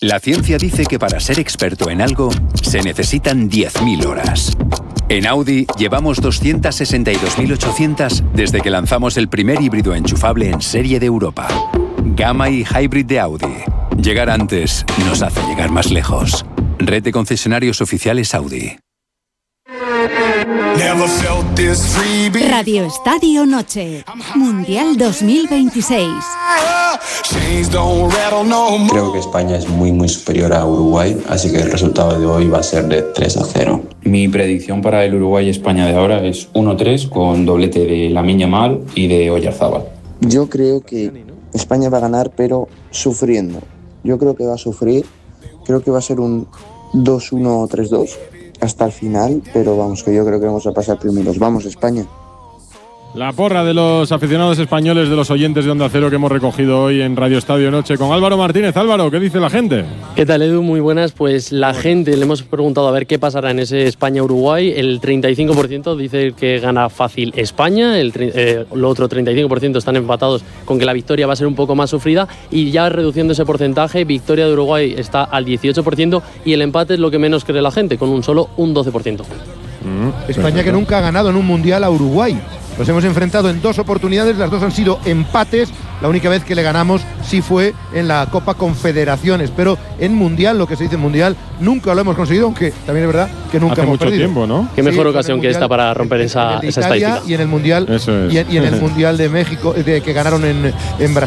La ciencia dice que para ser experto en algo se necesitan 10.000 horas. En Audi llevamos 262.800 desde que lanzamos el primer híbrido enchufable en serie de Europa. Gamma y Hybrid de Audi. Llegar antes nos hace llegar más lejos. Red de concesionarios oficiales Audi. Radio Estadio Noche. Mundial 2026. Creo que España es muy superior a Uruguay, así que el resultado de hoy va a ser de 3-0. Mi predicción para el Uruguay-España de ahora es 1-3 con doblete de Lamine Yamal y de Oyarzábal. Yo creo que España va a ganar, pero sufriendo. Yo creo que va a sufrir. Creo que va a ser un 2-1 o 3-2 hasta el final, pero vamos, que yo creo que vamos a pasar primeros. Vamos, España. La porra de los aficionados españoles, de los oyentes de Onda Cero que hemos recogido hoy en Radio Estadio Noche con Álvaro Martínez. Álvaro, ¿qué dice la gente? ¿Qué tal, Edu? Muy buenas. Pues la gente, le hemos preguntado a ver qué pasará en ese España-Uruguay. El 35% dice que gana fácil España, el otro 35% están empatados con que la victoria va a ser un poco más sufrida, y ya reduciendo ese porcentaje, victoria de Uruguay está al 18% y el empate es lo que menos cree la gente, con un 12%. España, que nunca ha ganado en un mundial a Uruguay. Nos hemos enfrentado en 2 oportunidades, las 2 han sido empates. La única vez que le ganamos sí fue en la Copa Confederaciones, pero en mundial, lo que se dice mundial, nunca lo hemos conseguido, aunque también es verdad que nunca hemos perdido. Hace mucho tiempo, ¿no? Qué mejor ocasión que esta para romper esa estadística. Y en el mundial, y en el mundial de México, que ganaron en Brasil.